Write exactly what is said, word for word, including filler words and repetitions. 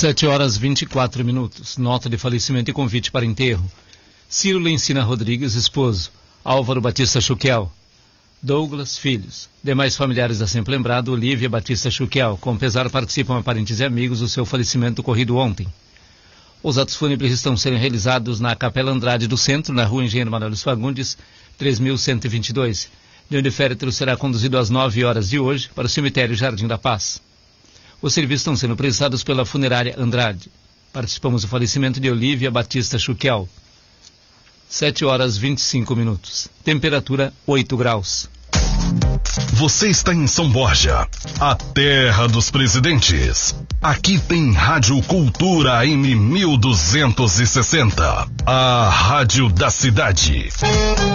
Sete horas vinte e quatro minutos. Nota de falecimento e convite para enterro. Ciro Lencina Rodrigues, esposo. Álvaro Batista Chuquiel. Douglas, filhos. Demais familiares da sempre lembrado, Olívia Batista Chuquiel. Com pesar participam parentes e amigos do seu falecimento ocorrido ontem. Os atos fúnebres estão sendo realizados na Capela Andrade do Centro, na rua Engenheiro Manuel Fagundes, três mil cento e vinte e dois. De onde o féretro será conduzido às nove horas de hoje para o cemitério Jardim da Paz. Os serviços estão sendo prestados pela funerária Andrade. Participamos do falecimento de Olívia Batista Chuquiel. Sete horas vinte e cinco minutos. Temperatura oito graus. Você está em São Borja, a terra dos presidentes. Aqui tem Rádio Cultura A M mil duzentos e sessenta, a rádio da cidade.